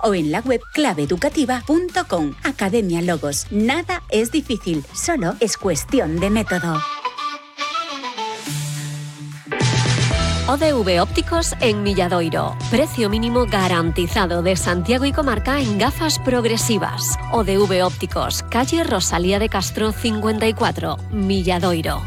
o en la web claveeducativa.com. Academia Logos. Nada es difícil, solo es cuestión de método. ODV Ópticos en Milladoiro. Precio mínimo garantizado de Santiago y comarca en gafas progresivas. ODV Ópticos, calle Rosalía de Castro 54, Milladoiro.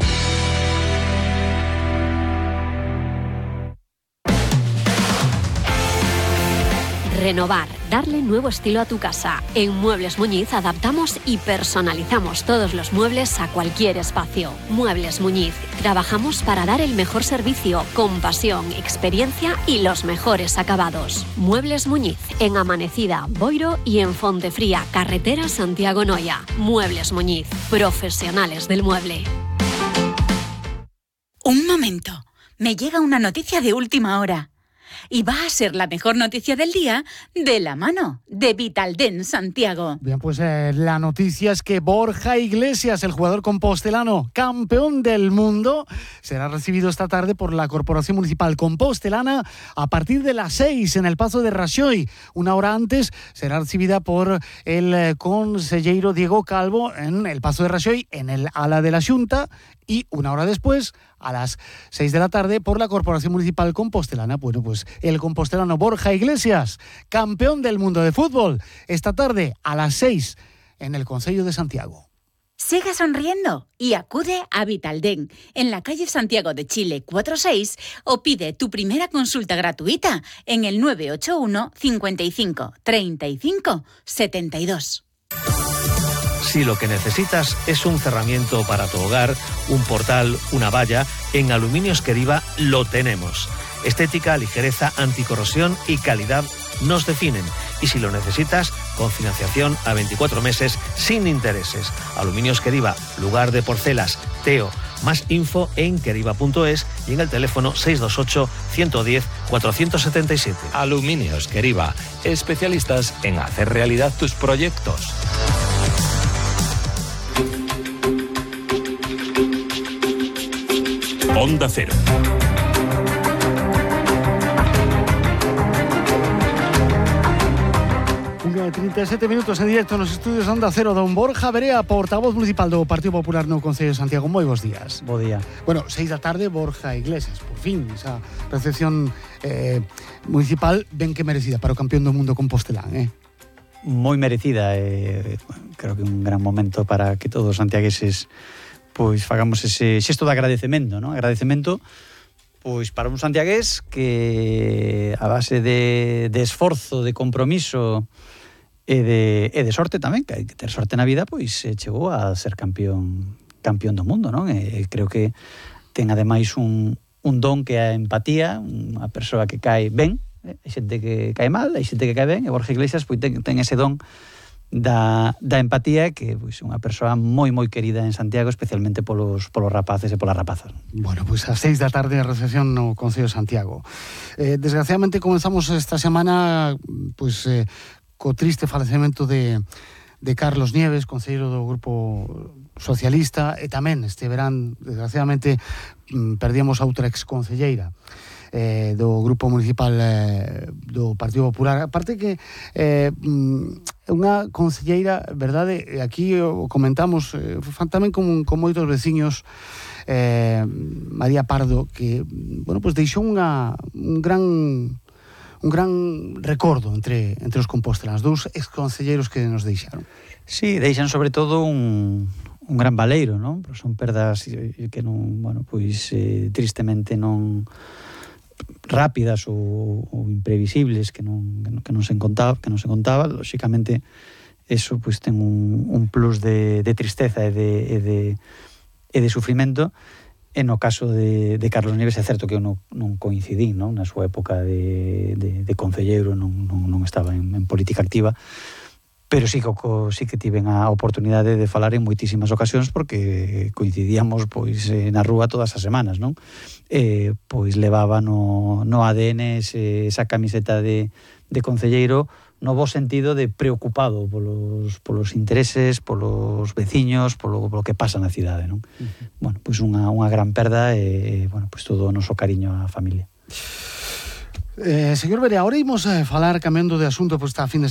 Renovar, darle nuevo estilo a tu casa. En Muebles Muñiz adaptamos y personalizamos todos los muebles a cualquier espacio. Muebles Muñiz, trabajamos para dar el mejor servicio, con pasión, experiencia y los mejores acabados. Muebles Muñiz, en Amanecida, Boiro y en Fontefría, carretera Santiago Noia. Muebles Muñiz, profesionales del mueble. Un momento, me llega una noticia de última hora. Y va a ser la mejor noticia del día de la mano de Vitaldent Santiago. Bien, pues la noticia es que Borja Iglesias, el jugador compostelano, campeón del mundo, será recibido esta tarde por la Corporación Municipal Compostelana a partir de las 6 en el Pazo de Raxoi. Una hora antes será recibida por el conselleiro Diego Calvo en el Pazo de Raxoi, en el ala de la Xunta, y una hora después, a las 6 de la tarde, por la Corporación Municipal Compostelana. Bueno, pues el compostelano Borja Iglesias, campeón del mundo de fútbol, esta tarde a las 6 en el Concello de Santiago. Siga sonriendo y acude a Vitaldent en la calle Santiago de Chile 46 o pide tu primera consulta gratuita en el 981 55 35 72. Si lo que necesitas es un cerramiento para tu hogar, un portal, una valla, en Aluminios Queriva lo tenemos. Estética, ligereza, anticorrosión y calidad nos definen. Y si lo necesitas, con financiación a 24 meses sin intereses. Aluminios Queriva, lugar de porcelas, Teo. Más info en queriva.es y en el teléfono 628 110 477. Aluminios Queriva, especialistas en hacer realidad tus proyectos. Onda Cero. 37 minutos en directo en los estudios de Onda Cero. Don Borja Verea, portavoz municipal do Partido Popular no Concello de Santiago. Moi bons días. Bo día. Bueno, 6 da tarde, Borja Iglesias, por fin, esa recepción municipal ben que merecida para o campeón do mundo compostelán, Moi merecida, creo que un gran momento para que todos os santiagueses pois fagamos ese xesto de agradecemento, ¿no? Agradecemento pois para un santiagués que a base de esforzo, de compromiso e de sorte tamén, que hai que ter sorte na vida, pois chegou a ser campeón do mundo, non? Creo que ten ademais un don que é a empatía, unha persoa que cae ben, hai xente que cae mal, hai xente que cae ben, e Borja Iglesias pois ten ese don da empatía, que pois unha persoa moi querida en Santiago, especialmente polos rapaces e polas rapazas. Bueno, pois a 6 da tarde a recepción no Concello de Santiago. Desgraciadamente comenzamos esta semana pois co triste falecemento de Carlos Nieves, concelleiro do Grupo Socialista, e tamén este verán, desgraciadamente, perdíamos a outra exconcelleira do Grupo Municipal do Partido Popular. Aparte que unha concelleira, verdade, aquí o comentamos, fan tamén con moitos veciños, María Pardo, que, bueno, pues deixou un gran recordo entre os compostelanos, dous exconcelleiros que nos deixaron. Sí, deixan sobre todo un gran baleiro, non? Son perdas que non, bueno, pois tristemente non rápidas ou imprevisibles, que non se contaba, lóxicamente eso pois ten un plus de tristeza e de sufrimento. E no caso de Carlos Nieves é certo que eu non coincidín, non? Na súa época de concelleiro non estaba en política activa, pero sí que tiven a oportunidade de falar en moitísimas ocasións, porque coincidíamos pois na rúa todas as semanas, non? Pois levaba no ADN esa camiseta de concelleiro, no bo sentido de preocupado polos intereses, polos veciños, polo que pasa na cidade, non? Bueno, pois unha gran perda e, bueno, pois todo o noso cariño á familia. Señor Verea, ahora imos falar, cambiando de asunto, pois está a fin de